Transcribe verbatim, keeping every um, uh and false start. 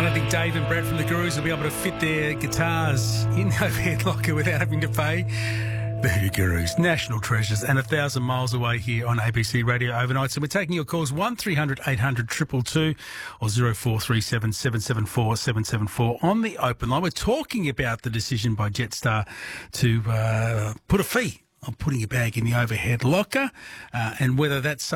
don't think Dave and Brad from the Gurus will be able to fit their guitars in the overhead locker without having to pay. The Gurus, national treasures, and a thousand miles away here on A B C Radio overnight. So we're taking your calls one three hundred eight hundred two two two or zero four three seven seven seven four seven seven four on the open line. We're talking about the decision by Jetstar to uh, put a fee on putting your bag in the overhead locker uh, and whether that's